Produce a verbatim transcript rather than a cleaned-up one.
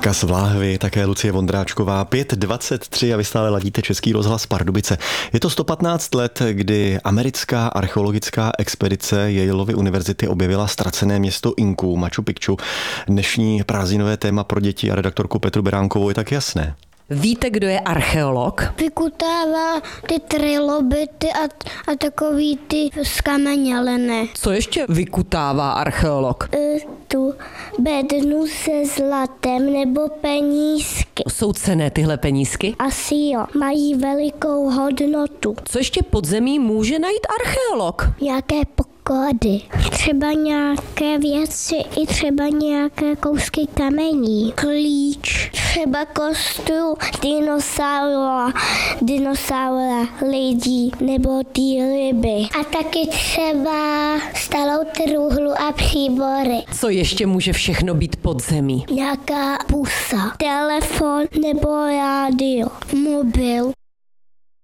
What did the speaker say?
Katka z Vláhvy, také Lucie Vondráčková, pět dvacet tři a vy stále ladíte Český rozhlas Pardubice. Je to sto patnáct let, kdy americká archeologická expedice Yaleovy univerzity objevila ztracené město Inku, Machu Picchu. Dnešní prázdninové téma pro děti a redaktorku Petru Beránkovou je tak jasné. Víte, kdo je archeolog? Vykutává ty trilobity a, a takový ty skamenělené. Co ještě vykutává archeolog? E, tu bednu se zlatem nebo penízky. Jsou cenné tyhle penízky? Asi jo, mají velikou hodnotu. Co ještě pod zemí může najít archeolog? Jaké poklady? Třeba nějaké věci, i třeba nějaké kousky kamení. Klíč, třeba kostru dinosaura, dinosaura lidí nebo ty ryby. A taky třeba starou truhlu a příbory. Co ještě může všechno být pod zemí? Nějaká pusa, telefon nebo rádio, mobil.